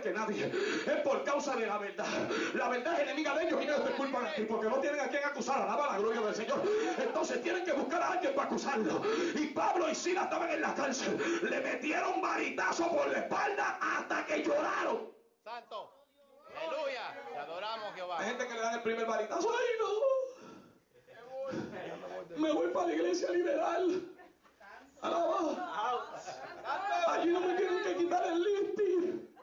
que nadie. Es por causa de la verdad. La verdad es enemiga de ellos y ellos te culpan a ti porque no tienen a quien acusar. Alaba la gloria del Señor. Entonces tienen que buscar a alguien para acusarlo. Y Pablo y Silas estaban en la cárcel. Le metieron varitazo por la espalda hasta que lloraron. Santo. Aleluya. Te adoramos, Jehová. Hay gente que le dan el primer varitazo. ¡Ay, no! Me voy para la iglesia liberal. Alaba. Allí no me tienen que quitar el lifting.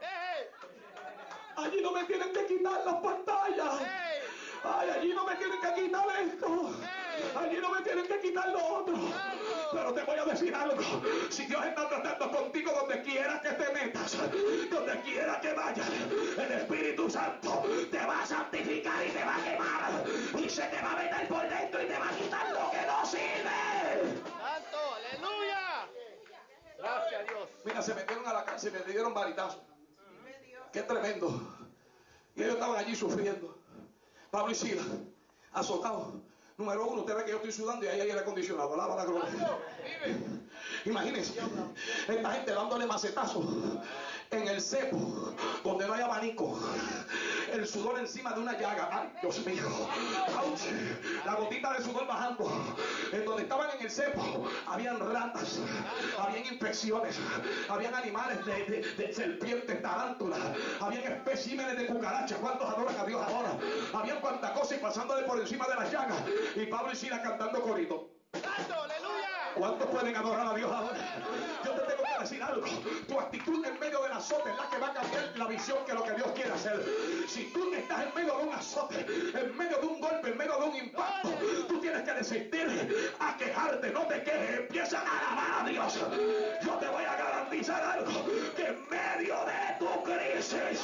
Allí no me tienen que quitar las pantallas. Ay, allí no me tienen que quitar esto. Allí no me tienen que quitar lo otro. Pero te voy a decir algo. Si Dios está tratando contigo donde quiera que te metas, donde quiera que vayas, el Espíritu Santo te va a santificar y te va a quemar. Y se te va a meter por dentro y te va a quitar lo que no sirve. Santo, aleluya. Gracias a Dios. Mira, se metieron a la cárcel y me dieron varitazo. Qué tremendo. Y ellos estaban allí sufriendo. Pablo y Silas, azotados. Número uno, usted ve que yo estoy sudando y ahí hay aire acondicionado. Alaba la gloria. Imagínense, esta gente dándole macetazos en el cepo, donde no hay abanico. El sudor encima de una llaga. ¡Ay, Dios mío! ¡Auch! La gotita de sudor bajando. En donde estaban en el cepo, habían ratas, habían infecciones, habían animales de serpientes, tarántulas, habían especímenes de cucarachas. ¿Cuántos adoran a Dios ahora? Habían cuantas cosas y pasándole por encima de las llagas. Y Pablo y Silas cantando corito. Santo, aleluya. ¿Cuántos pueden adorar a Dios ahora? Yo te tengo que decir algo. Tu actitud en medio del azote es la que va a cambiar la visión que lo que Dios quiere hacer. Si tú estás en medio de un azote, en medio de un golpe, en medio de un impacto, tú tienes que decidir a quejarte. No te quejes, empieza a alabar a Dios. Yo te voy a garantizar algo, que en medio de tu crisis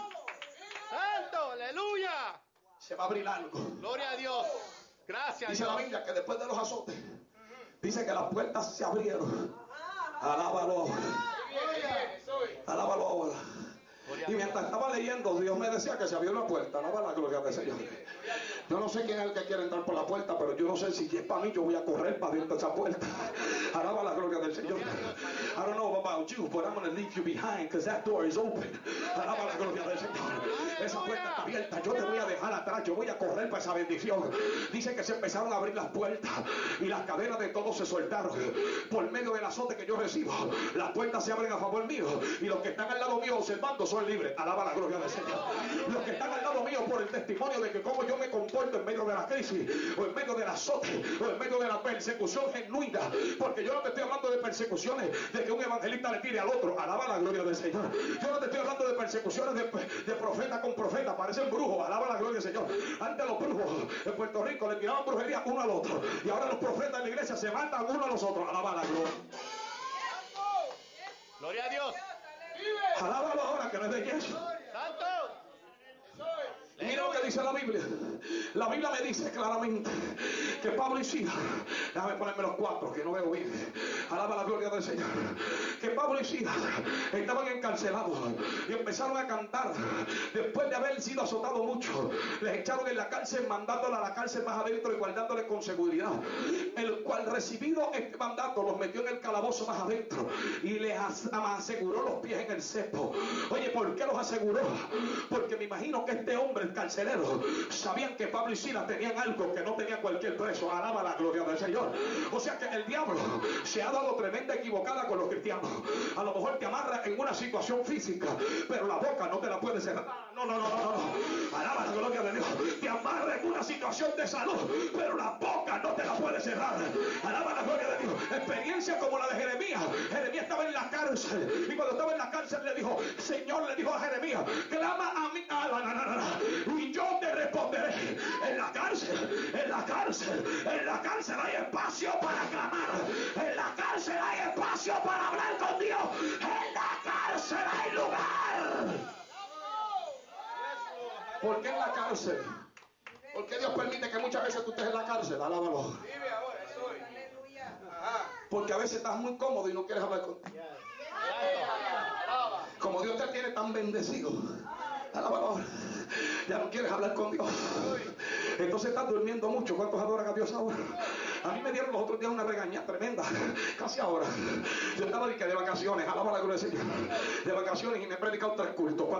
Santo, aleluya. se va a abrir algo. Gloria a Dios. Gracias a Dice la Dios. Biblia que después de los azotes, dice que las puertas se abrieron. Alábalo. Alábalo ahora. Y mientras estaba leyendo, Dios me decía que se abrió una puerta. Alaba la gloria del Señor. Yo no sé quién es el que quiere entrar por la puerta, pero yo no sé si es para mí, yo voy a correr para dentro de esa puerta. Alaba la gloria del Señor. I don't know about you, but I'm going to leave you behind because that door is open. Alaba la gloria del Señor. Esa puerta está abierta. Yo te voy a dejar atrás. Yo voy a correr para esa bendición. Dice que se empezaron a abrir las puertas y las cadenas de todos se soltaron. Por medio del azote que yo recibo, las puertas se abren a favor mío. Y los que están al lado mío observando son libres. Alaba la gloria del Señor. Los que están al lado mío por el testimonio de que cómo yo me comporto en medio de la crisis, o en medio del azote, o en medio de la persecución genuina. Porque yo no te estoy hablando de persecuciones de que un evangelista le tire al otro. Alaba la gloria del Señor. Yo no te estoy hablando de persecuciones de profeta con profeta. Parecen brujos. Alaba la gloria del Señor. Antes los brujos en Puerto Rico le tiraban brujería uno al otro. Y ahora los profetas en la iglesia se matan uno a los otros. Alaba la gloria. Gloria a Dios. Alábalo ahora que no es de yeso. Santo. Mira lo que dice la Biblia. La Biblia me dice claramente que Pablo y Silas, déjame ponerme los cuatro que no veo bien. Alaba la gloria del Señor. Que Pablo y Silas estaban encarcelados y empezaron a cantar. Después de haber sido azotados mucho, les echaron en la cárcel, mandándole a la cárcel más adentro y guardándole con seguridad. El cual, recibido este mandato, los metió en el calabozo más adentro y les aseguró los pies en el cepo. Oye, ¿por qué los aseguró? Porque me imagino que este hombre, el carcelero, sabían que Pablo y Silas tenían algo que no tenía cualquier preso. Alaba la gloria del Señor. O sea que el diablo se ha dado tremenda equivocada con los cristianos. A lo mejor te amarra en una situación física, pero la boca no te la puede cerrar. No. Alaba la gloria de Dios. Te amarra en una situación de salud, pero la boca no te la puede cerrar. Alaba la gloria de Dios. Experiencia como la de Jeremías. Jeremías estaba en la cárcel y cuando estaba en la cárcel le dijo, Señor, le dijo a Jeremías, clama a mí, y yo te responderé. En la cárcel hay espacio para clamar. En la cárcel hay espacio para hablar con Dios. En la cárcel hay lugar. ¿Por qué en la cárcel? ¿Por qué Dios permite que muchas veces tú estés en la cárcel? Alábalo. Porque a veces estás muy cómodo y no quieres hablar con Dios. Como Dios te tiene tan bendecido, alábalo, ya no quieres hablar con Dios. Entonces estás durmiendo mucho. ¿Cuántos adoran a Dios ahora? A mí me dieron los otros días una regañada tremenda. Casi ahora. Yo estaba de vacaciones. Alaba la gloria del Señor. De vacaciones y me he predicado 3 cultos.